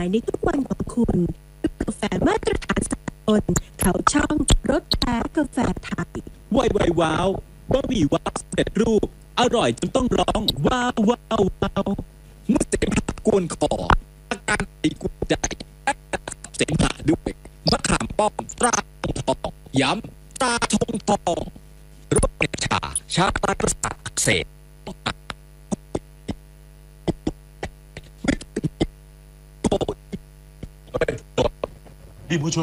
ายในทุกวันของคุณด้วยกาแฟมาตรฐานสากลเขาช่องรสแท้กาแฟไทยว้าวบะหมี่ว้าวสำเร็จรูปอร่อยจนต้องร้องว้าวเมื่อเสมหะกวนคออาการไอกวนใจเสมหะด้วยมะขามป้อมตราทองทองย้ำตราทองทองโรคในชาตาประสาทอักเสบพี่ผู้ช่วย